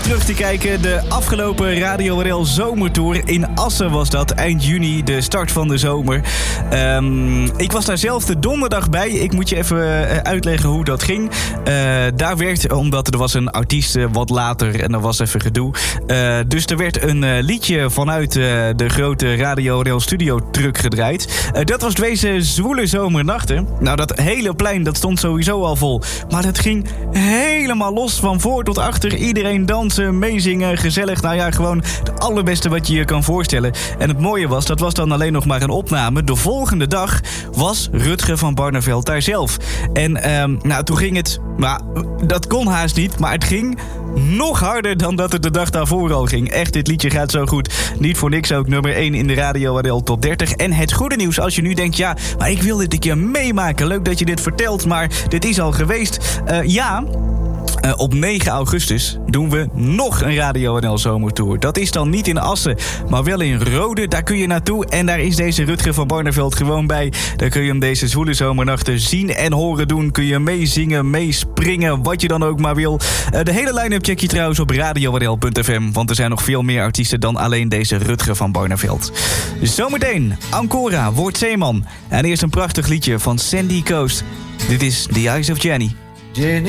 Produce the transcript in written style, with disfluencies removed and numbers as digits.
terug te kijken. De afgelopen Radio RL Zomertour in Assen was dat. Eind juni, de start van de zomer. Ik was daar zelf de donderdag bij. Ik moet je even uitleggen hoe dat ging. Daar werd, omdat er was een artiest wat later en er was even gedoe. Dus er werd een liedje vanuit de grote Radio RL Studio truck gedraaid. Dat was deze zwoele zomernachten. Nou, dat hele plein, dat stond sowieso al vol. Maar dat ging helemaal los van voor tot achter. Iedereen dansen, meezingen, gezellig. Nou ja, gewoon het allerbeste wat je je kan voorstellen. En het mooie was, dat was dan alleen nog maar een opname. De volgende dag was Rutger van Barneveld daar zelf. En toen ging het... Maar dat kon haast niet, maar het ging nog harder dan dat het de dag daarvoor al ging. Echt, dit liedje gaat zo goed. Niet voor niks ook nummer 1 in de Radio RL Top 30. En het goede nieuws, als je nu denkt... ja, maar ik wil dit een keer meemaken. Leuk dat je dit vertelt, maar dit is al geweest. Op 9 augustus doen we nog een Radio NL Zomertour. Dat is dan niet in Assen, maar wel in Rode. Daar kun je naartoe en daar is deze Rutger van Barneveld gewoon bij. Daar kun je hem deze zwoele zomernachten zien en horen doen. Kun je meezingen, meespringen, wat je dan ook maar wil. De hele line-up check je trouwens op radionl.fm. Want er zijn nog veel meer artiesten dan alleen deze Rutger van Barneveld. Zometeen Ancora, Word Zeeman. En eerst een prachtig liedje van Sandy Coast. Dit is The Eyes of Jenny.